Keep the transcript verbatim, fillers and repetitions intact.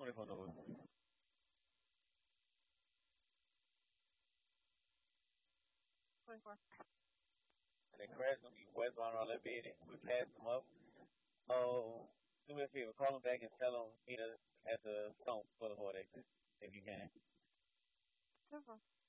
twenty-four dollars. twenty-four. And then crash gonna be westbound around that bit. We pass them up. Oh, do me a favor, call them back and tell them meet us at the stump for the Ford exit if you can. twenty-four.